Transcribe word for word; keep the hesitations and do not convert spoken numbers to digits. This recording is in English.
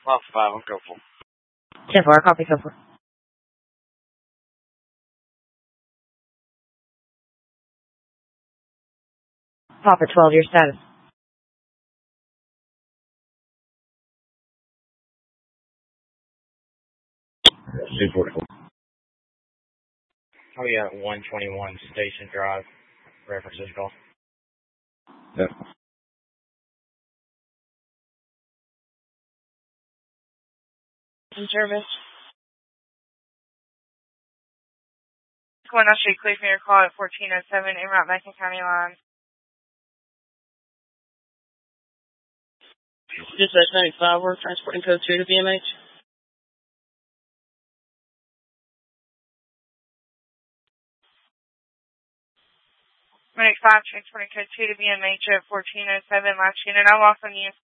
Papa five, I'm go for. ten four, copy, go for. Papa twelve, your status. two forty-four. Oh yeah, one twenty-one Station Drive. References call. Yep. In service. Going on Street, clear from your call at fourteen oh seven, en route Macon County line. Dispatch ninety-five, we're transporting code two to B M H. ninety-five, transporting code two to B M H at fourteen oh seven, last unit. I'm off on you.